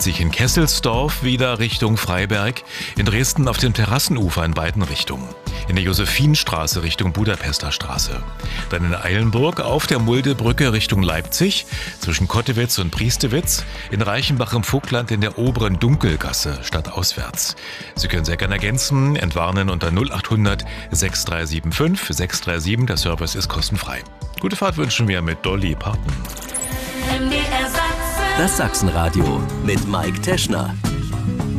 Leipzig in Kesselsdorf wieder Richtung Freiberg, in Dresden auf dem Terrassenufer in beiden Richtungen, in der Josephinstraße Richtung Budapester Straße, dann in Eilenburg auf der Muldebrücke Richtung Leipzig, zwischen Kottewitz und Priestewitz, in Reichenbach im Vogtland in der oberen Dunkelgasse stadtauswärts. Sie können sehr gerne ergänzen, entwarnen unter 0800 6375 637, der Service ist kostenfrei. Gute Fahrt wünschen wir mit Dolly Parton. Das Sachsenradio mit Mike Teschner.